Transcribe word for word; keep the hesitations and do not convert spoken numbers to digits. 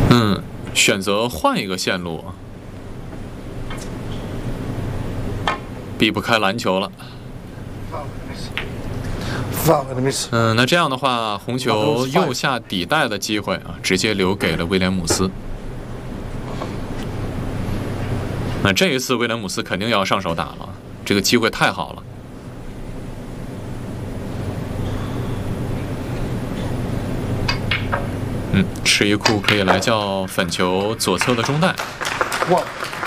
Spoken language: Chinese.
嗯，选择换一个线路，避不开篮球了。嗯，那这样的话，红球右下底带的机会啊，直接留给了威廉姆斯。那这一次威廉姆斯肯定要上手打了，这个机会太好了。嗯，吃一库可以来叫粉球左侧的中带。